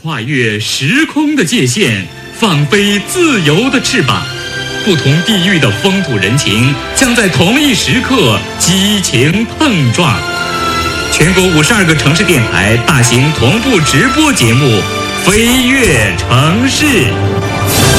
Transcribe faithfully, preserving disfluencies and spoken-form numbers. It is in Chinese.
跨越时空的界限，放飞自由的翅膀。不同地域的风土人情将在同一时刻激情碰撞。全国五十二个城市电台大型同步直播节目《飞跃城市》。